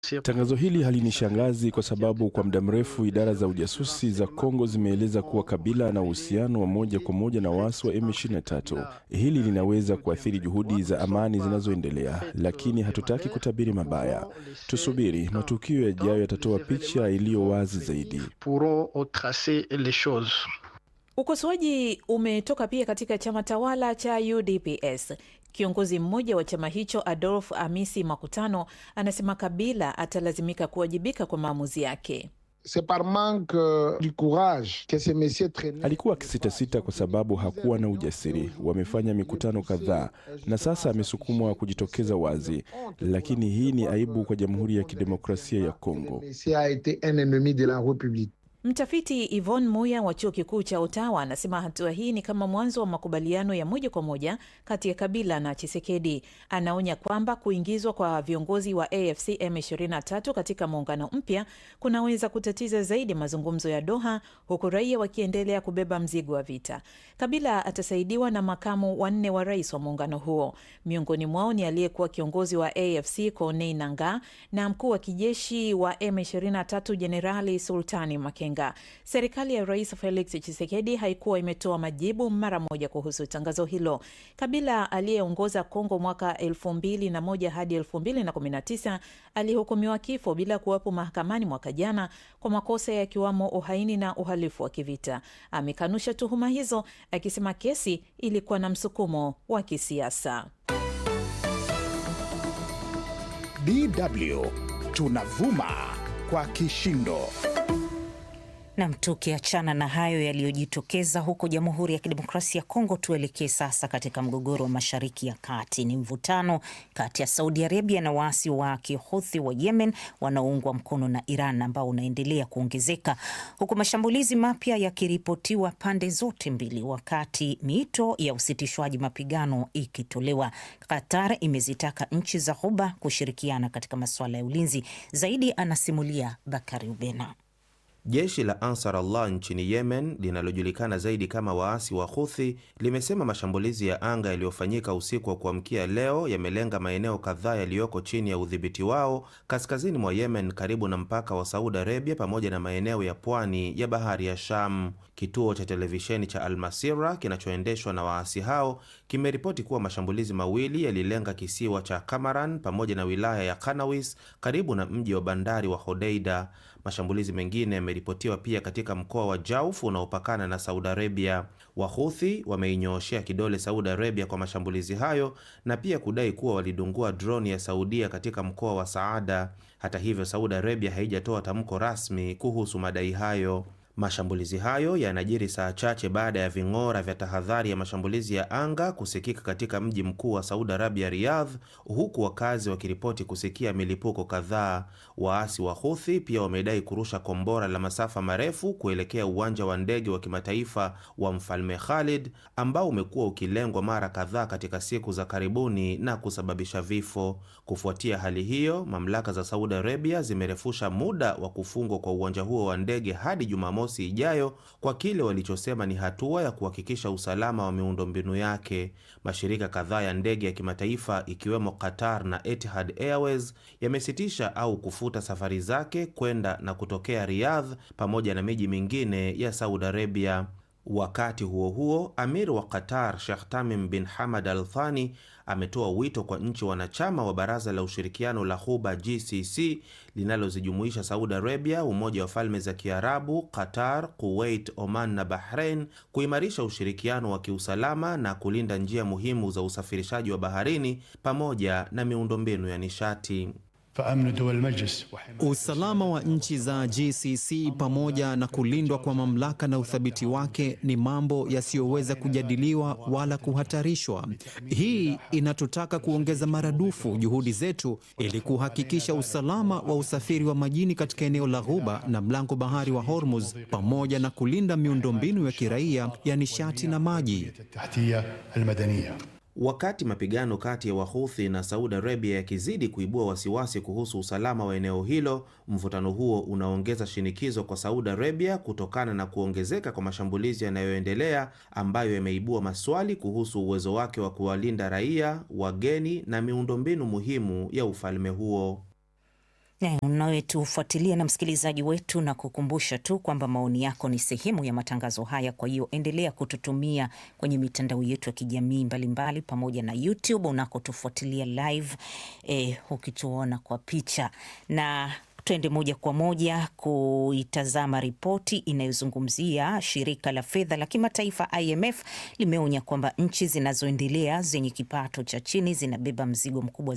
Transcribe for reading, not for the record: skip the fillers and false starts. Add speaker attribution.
Speaker 1: Tangazo hili halinishangazi kwa sababu kwa muda mrefu idara za ujasusi za Kongo zimeeleza kuwa Kabila ana uhusiano wa moja kwa moja na waasi wa M23. Hili linaweza kuathiri juhudi za amani zinazoendelea, lakini hatutaki kutabiri mabaya. Tusubiri, matukio yajayo yatatoa picha iliyo wazi zaidi.
Speaker 2: Ukosoaji umetoka pia katika chama tawala cha UDPS. Kiongozi mmoja wa chama hicho Adolf Amisi Makutano anasema Kabila atalazimika kuwajibika kwa maamuzi yake.
Speaker 1: Alikuwa akisitasita kwa sababu hakuwa na ujasiri. Wamefanya mikutano kadhaa na sasa amesukumwa kujitokeza wazi, lakini hii ni aibu kwa Jamhuri ya Kidemokrasia ya Kongo.
Speaker 2: Mtafiti Yvonne Muya wa chuo kikuu cha Ottawa anasema hatua hii ni kama mwanzo wa makubaliano ya moja kwa moja kati ya Kabila na Tshisekedi. Anaonya kwamba kuingizwa kwa viongozi wa AFC M23 katika muungano mpya kunaweza kutatiza zaidi mazungumzo ya Doha, huku raia wakiendelea kubeba mzigo wa vita. Kabila atasaidiwa na makamu wanne wa rais wa muungano huo. Miongoni mwao ni aliyekuwa kiongozi wa AFC Corneille Nangaa na mkuu wa kijeshi wa M23 Jenerali Sultani Makenga. Serikali ya Rais Felix Tshisekedi haikuwa imetoa majibu mara moja kuhusu tangazo hilo. Kabila aliyeongoza Kongo mwaka 2001 hadi 2019 alihukumiwa kifo bila kuwapo mahakamani mwaka jana kwa makosa yakiwamo uhaini na uhalifu wa kivita. Amekanusha tuhuma hizo akisema kesi ilikuwa na msukumo wa kisiasa.
Speaker 3: DW tunavuma kwa kishindo.
Speaker 4: Na tukiachana na hayo yaliyojitokeza huko Jamhuri ya Kidemokrasia ya Kongo, tuelekee sasa katika mgogoro wa Mashariki ya Kati. Ni mvutano kati ya Saudi Arabia na waasi wa Kihouthi wa Yemen wanaoungwa mkono na Iran ambao unaendelea kuongezeka huku mashambulizi mapya yakiripotiwa pande zote mbili, wakati miito ya usitishwaji mapigano ikitolewa. Qatar imezitaka nchi za Ghuba kushirikiana katika masuala ya ulinzi. Zaidi anasimulia Bakari Ubena.
Speaker 5: Jeshi la Ansar Allah nchini Yemen linalojulikana zaidi kama waasi wa Houthi limesema mashambulizi ya anga yaliyofanyika usiku wa kuamkia leo yamelenga maeneo kadhaa yaliyoko chini ya udhibiti wao kaskazini mwa Yemen karibu na mpaka wa Saudi Arabia pamoja na maeneo ya pwani ya bahari ya Sham. Kituo cha televisheni cha Al Masira kinachoendeshwa na waasi hao kimeripoti kuwa mashambulizi mawili yalilenga kisiwa cha Kamaran pamoja na wilaya ya Kanawis karibu na mji wa bandari wa Hodeida. Mashambulizi mengine yameripotiwa pia katika mkoa wa Jauf unaopakana na Saudi Arabia. Wahuthi wameinyooshea kidole Saudi Arabia kwa mashambulizi hayo na pia kudai kuwa walidungua droni ya Saudia katika mkoa wa Saada. Hata hivyo, Saudi Arabia haijatoa tamko rasmi kuhusu madai hayo. Mashambulizi hayo yanajiri saa chache baada ya ving'ora vya tahadhari ya mashambulizi ya anga kusikika katika mji mkuu wa Saudi Arabia, Riyadh, huku wakazi wakiripoti kusikia milipuko kadhaa. Waasi wa Houthi pia wamedai kurusha kombora la masafa marefu kuelekea uwanja wa ndege wa kimataifa wa Mfalme Khalid ambao umekuwa ukilengwa mara kadhaa katika siku za karibuni na kusababisha vifo. Kufuatia hali hiyo, mamlaka za Saudi Arabia zimerefusha muda wa kufungwa kwa uwanja huo wa ndege hadi Jumamosi ijayo kwa kile walichosema ni hatua ya kuhakikisha usalama wa miundombinu yake. Mashirika kadhaa ya ndege ya kimataifa ikiwemo Qatar na Etihad Airways yamesitisha au kufuta safari zake kwenda na kutokea Riyadh pamoja na miji mingine ya Saudi Arabia. Wakati huo huo, Amir wa Qatar Sheikh Tamim bin Hamad Al Thani ametoa wito kwa nchi wanachama wa Baraza la Ushirikiano la Ghuba GCC linalozijumuisha Saudi Arabia, Umoja wa Falme za Kiarabu, Qatar, Kuwait, Oman na Bahrain kuimarisha ushirikiano wa kiusalama na kulinda njia muhimu za usafirishaji wa baharini pamoja na miundombinu ya nishati.
Speaker 6: Usalama wa nchi za GCC pamoja na kulindwa kwa mamlaka na uthabiti wake ni mambo yasiyoweza kujadiliwa wala kuhatarishwa. Hii inatutaka kuongeza maradufu juhudi zetu ili kuhakikisha usalama wa usafiri wa majini katika eneo la Ghuba na mlango bahari wa Hormuz pamoja na kulinda miundombinu ya kiraia ya nishati na maji.
Speaker 5: Wakati mapigano kati ya Wahuthi na Saudi Arabia yakizidi kuibua wasiwasi kuhusu usalama wa eneo hilo, mvutano huo unaongeza shinikizo kwa Saudi Arabia kutokana na kuongezeka kwa mashambulizi yanayoendelea ambayo yameibua maswali kuhusu uwezo wake wa kuwalinda raia, wageni na miundombinu muhimu ya ufalme huo.
Speaker 4: Unawetufuatilia na msikilizaji wetu, na kukumbusha tu kwamba maoni yako ni sehemu ya matangazo haya. Kwa hiyo endelea kututumia kwenye mitandao yetu ya kijamii mbalimbali, pamoja na YouTube unakotufuatilia live, ukituona kwa picha. Na twende moja kwa moja kuitazama ripoti inayozungumzia shirika la fedha la kimataifa IMF limeonya kwamba nchi zinazoendelea zenye kipato cha chini zinabeba mzigo mkubwa